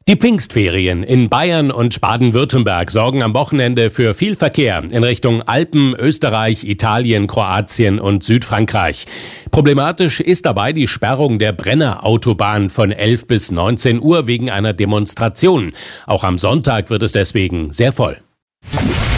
Die Pfingstferien in Bayern und Baden-Württemberg sorgen am Wochenende für viel Verkehr in Richtung Alpen, Österreich, Italien, Kroatien und Südfrankreich. Problematisch ist dabei die Sperrung der Brenner-Autobahn von 11 bis 19 Uhr wegen einer Demonstration. Auch am Sonntag wird es deswegen sehr voll.